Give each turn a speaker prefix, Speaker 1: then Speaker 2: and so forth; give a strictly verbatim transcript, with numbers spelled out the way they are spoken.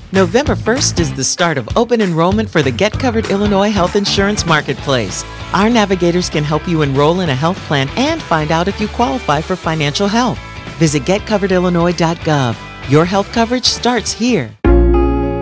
Speaker 1: November first is the start of open enrollment for the Get Covered Illinois Health Insurance Marketplace. Our navigators can help you enroll in a health plan and find out if you qualify for financial help. Visit get covered illinois dot gov. Your health coverage starts here.